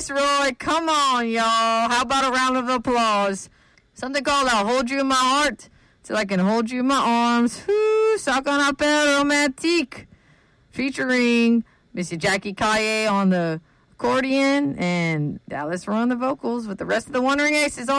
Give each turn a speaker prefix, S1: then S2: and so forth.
S1: Nice, Roy. Come on, y'all. How about a round of applause? Something called I'll Hold You in My Heart Till I Can Hold You in My Arms. Sac on appel romantique. Featuring Missy Jackie Kaye on the accordion and Dallas Roy on the vocals with the rest of the Wandering Aces on